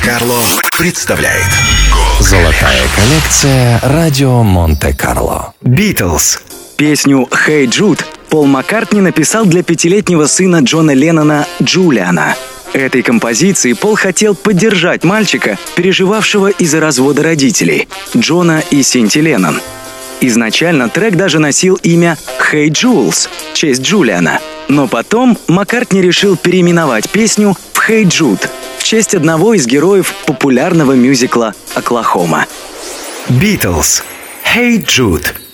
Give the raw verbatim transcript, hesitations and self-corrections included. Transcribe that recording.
Монте-Карло представляет Золотая коллекция «Радио Монте-Карло». Битлз. Песню «Hey Jude» Пол Маккартни написал для пятилетнего сына Джона Леннона Джулиана. Этой композицией Пол хотел поддержать мальчика, переживавшего из-за развода родителей, Джона и Синти Леннон. Изначально трек даже носил имя «Hey Jules» в честь Джулиана, но потом Маккартни решил переименовать песню в «Hey Jude» в честь одного из героев популярного мюзикла «Оклахома». Битлз. «Hey Jude».